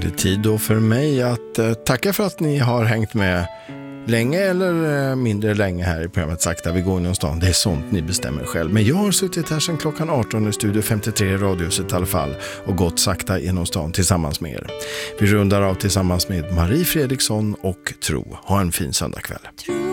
det tid då för mig att tacka för att ni har hängt med länge eller mindre länge här i programmet Sakta vi går inom stan. Det är sånt ni bestämmer själv. Men jag har suttit här sedan klockan 18 i Studio 53 i Radiohuset i alla fall och gått sakta inom stan tillsammans med er. Vi rundar av tillsammans med Marie Fredriksson och Tro. Ha en fin söndagkväll.